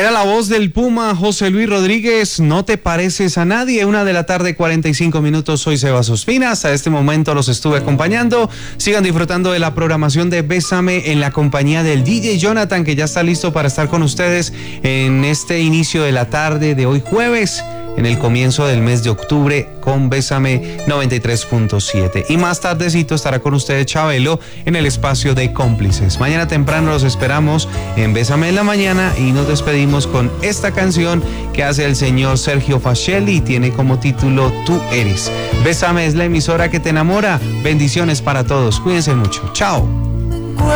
Era la voz del Puma José Luis Rodríguez, No te pareces a nadie. 1:45 p.m. Soy Sebas Ospina. Hasta este momento los estuve acompañando. Sigan disfrutando de la programación de Bésame en la compañía del DJ Jonathan, que ya está listo para estar con ustedes en este inicio de la tarde de hoy jueves, en el comienzo del mes de octubre, con Bésame 93.7. Y más tardecito estará con ustedes Chabelo en el espacio de Cómplices. Mañana temprano los esperamos en Bésame en la mañana y nos despedimos con esta canción que hace el señor Sergio Fascelli y tiene como título Tú Eres. Bésame es la emisora que te enamora. Bendiciones para todos. Cuídense mucho. Chao.